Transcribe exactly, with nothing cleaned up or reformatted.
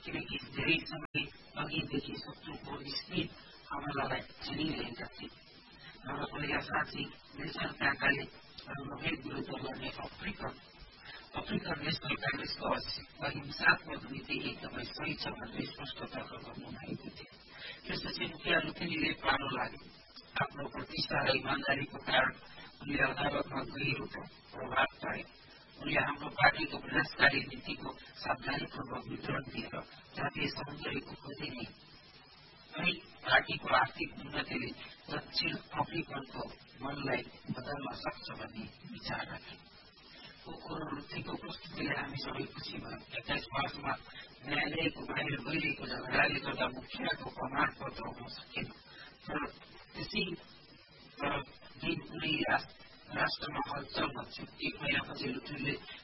किनकि धेरै समय अघिदेखि शत्रुको स्थित हमलालाई झेलिरहेका थिए। हाम्रो पहिला साथी नेसन काकाले रोहित विरुद्ध लड्ने अफ्रिकन अफ्रिकन नेसनल काङ्ग्रेसको अहिंसात्मक नीति एकदमै सही छ भनेर स्पष्ट तर्क गर्नुभएको थियो। त्यसपछि मुखिया रुकुनीले पालो लागे। आफ्नो प्रतिष्ठा र इमान्दारीको कारण उनले अदालतमा गहिरो प्रभाव पाए। उनले हाम्रो पार्टीको विनाशकारी नीतिको सावधानीपूर्वक विवरण दिएर जातीय सौन्दर्यको खोजी नै अनि पार्टीको आर्थिक उन्नतिले दक्षिण अफ्रिकनको मनलाई बदल्न सक्छ भन्ने विचार राखे। कोकोरो रुथिको प्रस्तुतिले हामी सबै खुसी भयौँ। एक्काइस मार्चमा न्यायालयको बाहिर गइरहेको झगडाले गर्दा मुखियाको प्रमाणपत्र हुन सकेन। तर त्यसै दिन कुनै राष्ट्रमा हलचल बन्छ। एक महिनापछि लुथुरले